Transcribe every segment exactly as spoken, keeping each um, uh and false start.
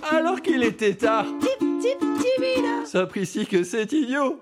alors qu'il était tard. Tip, tip, timide. Sapristi que c'est idiot.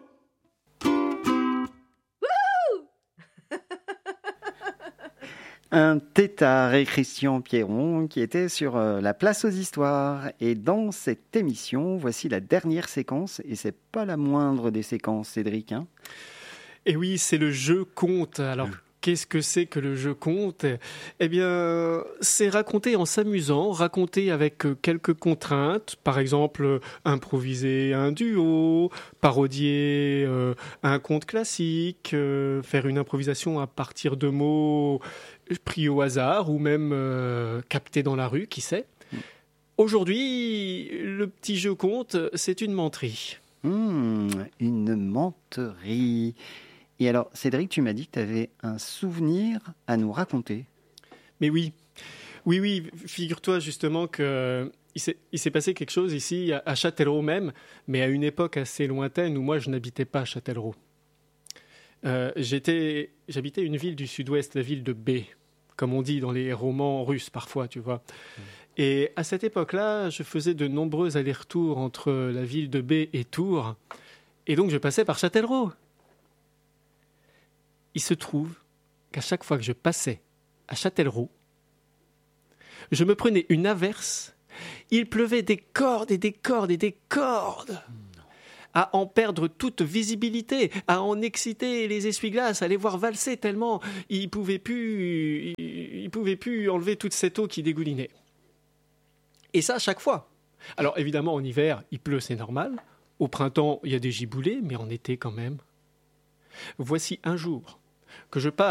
Un tétard et Christian Pierron qui était sur euh, la place aux histoires. Et dans cette émission, voici la dernière séquence, et c'est pas la moindre des séquences, Cédric. Hein. Et oui, c'est le jeu conte. Alors, qu'est-ce que c'est que le jeu conte ? Eh bien, c'est raconter en s'amusant, raconter avec quelques contraintes. Par exemple, improviser un duo, parodier euh, un conte classique, euh, faire une improvisation à partir de mots pris au hasard ou même euh, captés dans la rue, qui sait. Aujourd'hui, le petit jeu conte, c'est une menterie. Mmh, une menterie. Et alors, Cédric, tu m'as dit que tu avais un souvenir à nous raconter. Mais oui, oui, oui, figure-toi justement que il s'est, il s'est passé quelque chose ici, à Châtellerault même, mais à une époque assez lointaine où moi je n'habitais pas à Châtellerault. Euh, j'étais, j'habitais une ville du sud-ouest, la ville de B, comme on dit dans les romans russes parfois, tu vois. Mmh. Et à cette époque-là, je faisais de nombreux allers-retours entre la ville de B et Tours, et donc je passais par Châtellerault. Il se trouve qu'à chaque fois que je passais à Châtellerault, je me prenais une averse. Il pleuvait des cordes et des cordes et des cordes. À en perdre toute visibilité, à en exciter les essuie-glaces, à les voir valser tellement ils ne pouvaient plus, ils, ils pouvaient plus enlever toute cette eau qui dégoulinait. Et ça, à chaque fois. Alors évidemment, en hiver, il pleut, c'est normal. Au printemps, il y a des giboulées, mais en été quand même. Voici un jour que je pars